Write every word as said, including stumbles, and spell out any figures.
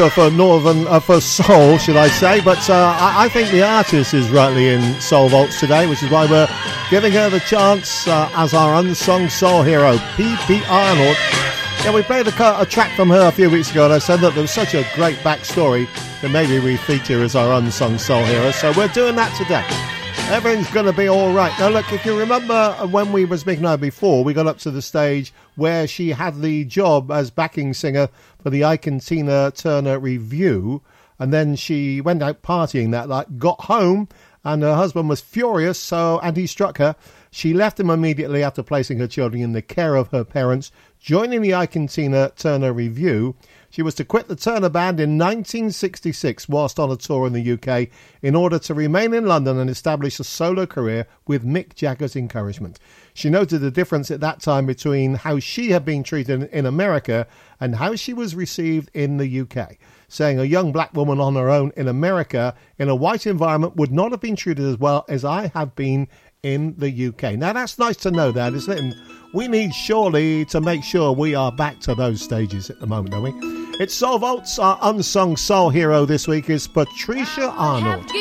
for northern uh, for soul, should I say? But uh, I, I think the artist is rightly in Soul Vaults today, which is why we're giving her the chance uh, as our unsung soul hero, P P Arnold. Yeah, we played a, a track from her a few weeks ago, and I said that there was such a great backstory that maybe we feature as our unsung soul hero. So we're doing that today. Everything's going to be all right. Now, look, if you remember when we were speaking of before, we got up to the stage where she had the job as backing singer for the Ike and Tina Turner Revue, and then she went out partying that night, got home, and her husband was furious, so and he struck her. She left him immediately after placing her children in the care of her parents, joining the Ike and Tina Turner Revue. She was to quit the Turner Band in nineteen sixty-six whilst on a tour in the U K in order to remain in London and establish a solo career with Mick Jagger's encouragement. She noted the difference at that time between how she had been treated in America and how she was received in the U K, saying a young black woman on her own in America in a white environment would not have been treated as well as I have been in the U K. Now, that's nice to know that, isn't it? And we need surely to make sure we are back to those stages at the moment, don't we? It's Soul Vaults. Our unsung soul hero this week is Patricia Arnold.